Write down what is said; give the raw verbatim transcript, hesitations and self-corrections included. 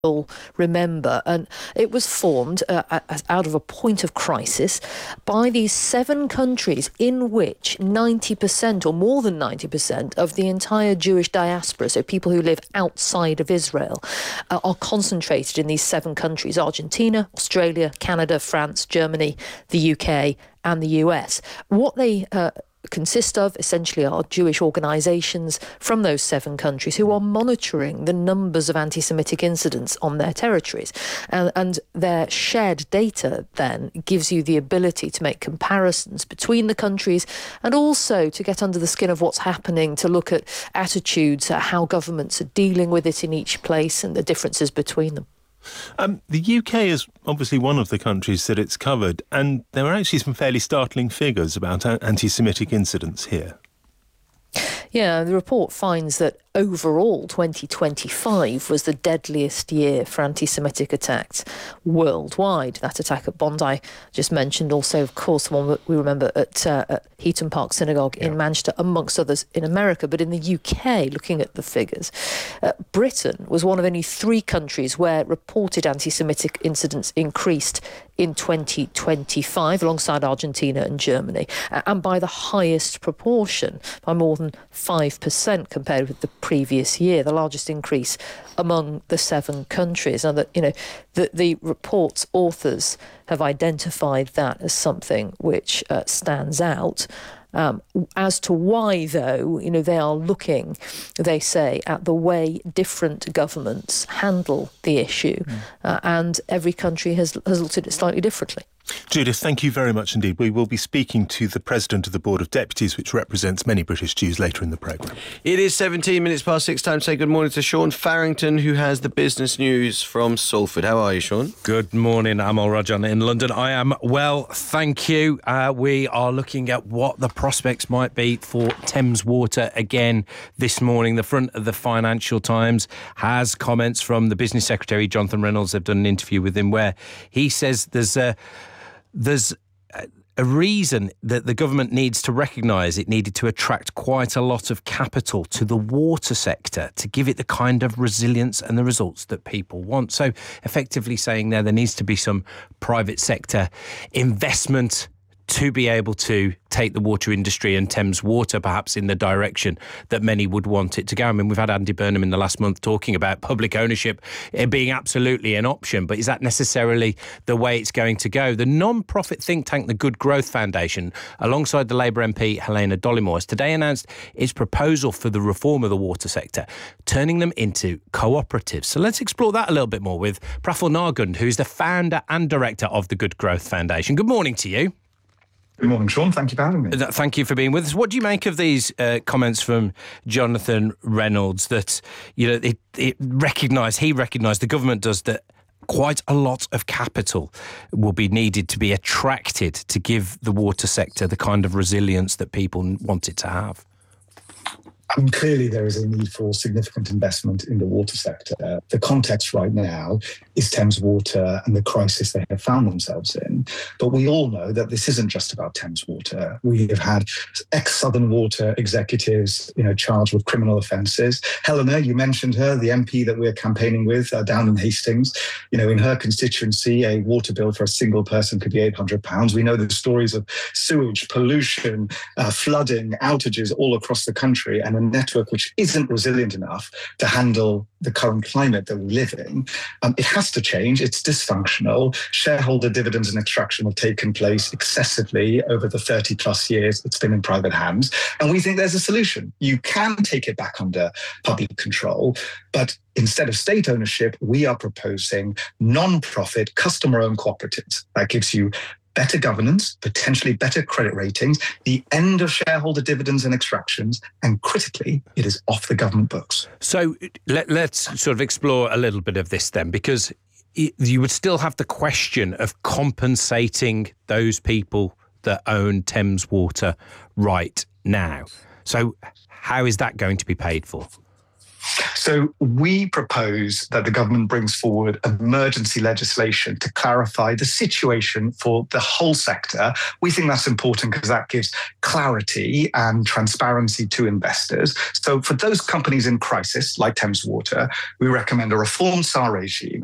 all remember, and it was formed uh, out of a point of crisis by these seven countries in which ninety percent or more than ninety percent of the entire Jewish diaspora, so people who live outside of Israel, uh, are concentrated in these seven countries: Argentina, Australia, Canada, France, Germany, the U K and the U S. What they uh, consist of essentially are Jewish organisations from those seven countries who are monitoring the numbers of anti-Semitic incidents on their territories. And, and their shared data then gives you the ability to make comparisons between the countries and also to get under the skin of what's happening, to look at attitudes, at how governments are dealing with it in each place and the differences between them. Um, the U K is obviously one of the countries that it's covered, and there are actually some fairly startling figures about anti-Semitic incidents here. Yeah, the report finds that overall twenty twenty-five was the deadliest year for anti-Semitic attacks worldwide. That attack at Bondi just mentioned, also, of course, the one that we remember at, uh, at Heaton Park Synagogue in yeah. Manchester, amongst others in America. But in the U K, looking at the figures, uh, Britain was one of only three countries where reported anti-Semitic incidents increased in twenty twenty-five, alongside Argentina and Germany, uh, and by the highest proportion, by more than five percent compared with the previous year, the largest increase among the seven countries. Now, that you know, the, the report's authors have identified that as something which uh, stands out. Um, as to why, though, you know, they are looking, they say, at the way different governments handle the issue, mm. uh, and every country has, has looked at it slightly differently. Judith, thank you very much indeed. We will be speaking to the President of the Board of Deputies, which represents many British Jews, later in the programme. It is seventeen minutes past six. Time to say good morning to Sean Farrington, who has the business news from Salford. How are you, Sean? Good morning, Amal Rajan in London. I am well, thank you. Uh, we are looking at what the prospects might be for Thames Water again this morning. The front of the Financial Times has comments from the Business Secretary, Jonathan Reynolds. They've done an interview with him where he says there's a... There's a reason that the government needs to recognise it needed to attract quite a lot of capital to the water sector to give it the kind of resilience and the results that people want. So effectively saying there, there needs to be some private sector investment to be able to take the water industry and Thames Water perhaps in the direction that many would want it to go. I mean, we've had Andy Burnham in the last month talking about public ownership being absolutely an option, but is that necessarily the way it's going to go? The non-profit think tank, the Good Growth Foundation, alongside the Labour M P Helena Dollymore, has today announced its proposal for the reform of the water sector, turning them into cooperatives. So let's explore that a little bit more with Praful Nargund, who's the founder and director of the Good Growth Foundation. Good morning to you. Good morning, Sean. Thank you for having me. Thank you for being with us. What do you make of these uh, comments from Jonathan Reynolds that, you know, it, it recognised, he recognised, the government does, that quite a lot of capital will be needed to be attracted to give the water sector the kind of resilience that people want it to have? I mean, clearly there is a need for significant investment in the water sector. The context right now is Thames Water and the crisis they have found themselves in. But we all know that this isn't just about Thames Water. We have had ex-Southern Water executives, you know, charged with criminal offences. Helena, you mentioned her, the M P that we're campaigning with uh, down in Hastings. You know, in her constituency, a water bill for a single person could be eight hundred pounds. We know the stories of sewage, pollution, uh, flooding, outages all across the country, and a network which isn't resilient enough to handle the current climate that we live in. Um, it has to change. It's dysfunctional. Shareholder dividends and extraction have taken place excessively over the thirty plus years it's been in private hands. And we think there's a solution. You can take it back under public control, but instead of state ownership, we are proposing non-profit, customer-owned cooperatives. That gives you better governance, potentially better credit ratings, the end of shareholder dividends and extractions, and critically, it is off the government books. So let, let's sort of explore a little bit of this then, because it, you would still have the question of compensating those people that own Thames Water right now. So how is that going to be paid for? So we propose that the government brings forward emergency legislation to clarify the situation for the whole sector. We think that's important because that gives clarity and transparency to investors. So for those companies in crisis, like Thames Water, we recommend a reformed S A R regime